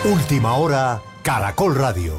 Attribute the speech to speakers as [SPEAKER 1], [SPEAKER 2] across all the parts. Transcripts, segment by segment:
[SPEAKER 1] Última hora, Caracol Radio.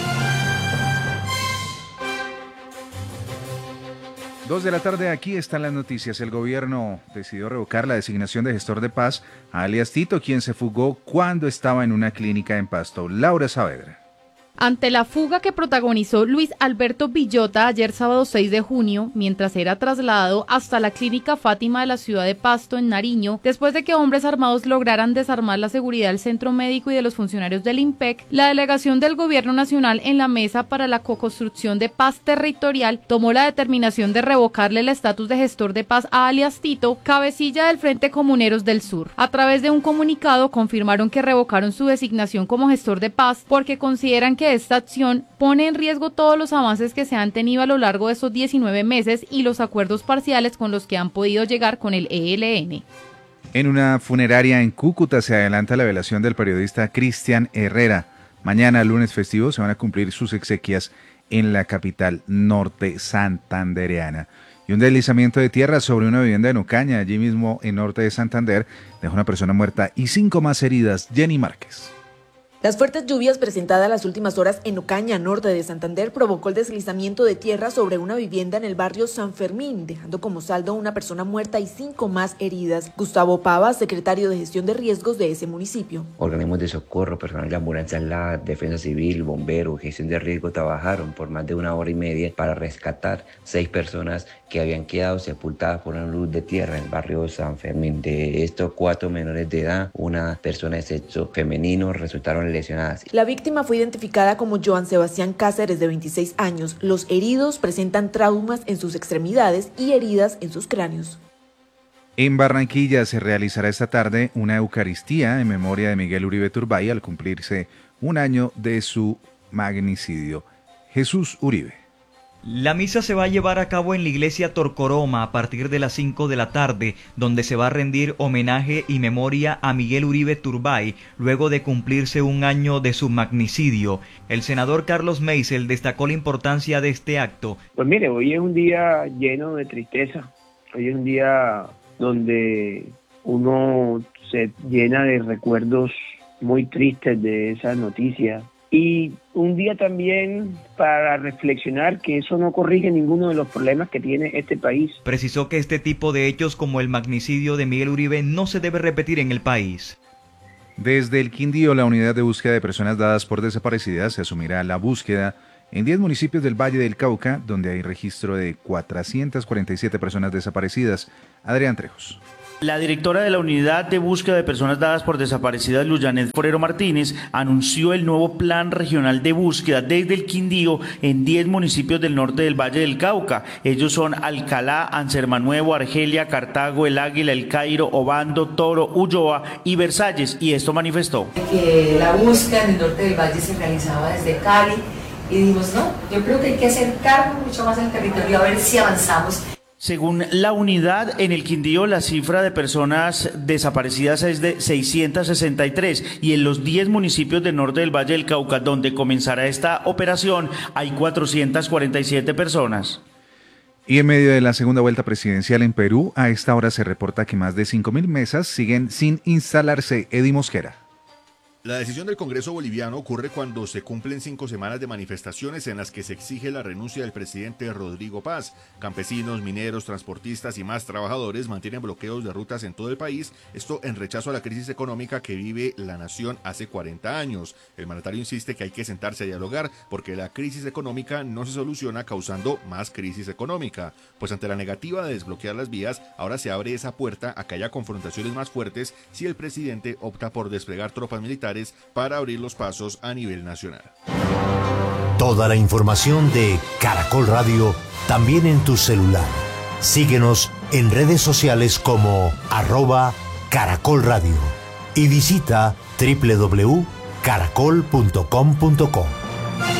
[SPEAKER 2] 2 de la tarde, aquí están las noticias. El gobierno decidió revocar la designación de gestor de paz a alias Tito, quien se fugó cuando estaba en una clínica en Pasto. Laura Saavedra.
[SPEAKER 3] Ante la fuga que protagonizó Luis Alberto Villota ayer sábado 6 de junio, mientras era trasladado hasta la clínica Fátima de la ciudad de Pasto, en Nariño, después de que hombres armados lograran desarmar la seguridad del centro médico y de los funcionarios del IMPEC, la delegación del Gobierno Nacional en la Mesa para la Co-construcción de Paz Territorial tomó la determinación de revocarle el estatus de gestor de paz a alias Tito, cabecilla del Frente Comuneros del Sur. A través de un comunicado confirmaron que revocaron su designación como gestor de paz porque consideran que esta acción pone en riesgo todos los avances que se han tenido a lo largo de estos 19 meses y los acuerdos parciales con los que han podido llegar con el ELN.
[SPEAKER 2] En una funeraria en Cúcuta se adelanta la velación del periodista Cristian Herrera. Mañana, lunes festivo, se van a cumplir sus exequias en la capital norte santandereana. Y un deslizamiento de tierra sobre una vivienda en Ocaña, allí mismo en norte de Santander, dejó una persona muerta y 5 más heridas. Jenny Márquez.
[SPEAKER 4] Las fuertes lluvias presentadas las últimas horas en Ocaña, norte de Santander, provocó el deslizamiento de tierra sobre una vivienda en el barrio San Fermín, dejando como saldo una persona muerta y 5 más heridas. Gustavo Pava, secretario de Gestión de Riesgos de ese municipio.
[SPEAKER 5] Organismos de socorro, personal de ambulancia, la Defensa Civil, bomberos, gestión de riesgo trabajaron por más de 1 hora y media para rescatar 6 personas que habían quedado sepultadas por una luz de tierra en el barrio San Fermín. De estos 4 menores de edad, una persona de sexo femenino resultaron lesionadas.
[SPEAKER 4] La víctima fue identificada como Joan Sebastián Cáceres, de 26 años. Los heridos presentan traumas en sus extremidades y heridas en sus cráneos.
[SPEAKER 2] En Barranquilla se realizará esta tarde una Eucaristía en memoria de Miguel Uribe Turbay al cumplirse 1 año de su magnicidio. Jesús Uribe.
[SPEAKER 6] La misa se va a llevar a cabo en la iglesia Torcoroma a partir de las 5 de la tarde, donde se va a rendir homenaje y memoria a Miguel Uribe Turbay, luego de cumplirse 1 año de su magnicidio. El senador Carlos Meisel destacó la importancia de este acto.
[SPEAKER 7] Pues mire, hoy es un día lleno de tristeza, hoy es un día donde uno se llena de recuerdos muy tristes de esa noticia. Y un día también para reflexionar que eso no corrige ninguno de los problemas que tiene este país.
[SPEAKER 6] Precisó que este tipo de hechos como el magnicidio de Miguel Uribe no se debe repetir en el país.
[SPEAKER 2] Desde el Quindío, la unidad de búsqueda de personas dadas por desaparecidas se asumirá la búsqueda en 10 municipios del Valle del Cauca, donde hay registro de 447 personas desaparecidas. Adrián Trejos.
[SPEAKER 8] La directora de la Unidad de Búsqueda de Personas Dadas por Desaparecidas, Luyanet Forero Martínez, anunció el nuevo Plan Regional de Búsqueda desde el Quindío en 10 municipios del norte del Valle del Cauca. Ellos son Alcalá, Ansermanuevo, Argelia, Cartago, El Águila, El Cairo, Obando, Toro, Ulloa y Versalles, y esto manifestó.
[SPEAKER 9] Que la búsqueda en el norte del Valle se realizaba desde Cali y dijimos, no, yo creo que hay que acercarnos mucho más al territorio a ver si avanzamos.
[SPEAKER 8] Según la unidad, en el Quindío la cifra de personas desaparecidas es de 663 y en los 10 municipios del norte del Valle del Cauca, donde comenzará esta operación, hay 447 personas.
[SPEAKER 2] Y en medio de la segunda vuelta presidencial en Perú, a esta hora se reporta que más de 5.000 mesas siguen sin instalarse. Eddie Mosquera.
[SPEAKER 10] La decisión del Congreso boliviano ocurre cuando se cumplen 5 semanas de manifestaciones en las que se exige la renuncia del presidente Rodrigo Paz. Campesinos, mineros, transportistas y más trabajadores mantienen bloqueos de rutas en todo el país, esto en rechazo a la crisis económica que vive la nación hace 40 años. El mandatario insiste que hay que sentarse a dialogar porque la crisis económica no se soluciona causando más crisis económica. Pues ante la negativa de desbloquear las vías, ahora se abre esa puerta a que haya confrontaciones más fuertes si el presidente opta por desplegar tropas militares para abrir los pasos a nivel nacional.
[SPEAKER 1] Toda la información de Caracol Radio también en tu celular. Síguenos en redes sociales como @Caracol Radio y visita www.caracol.com.co.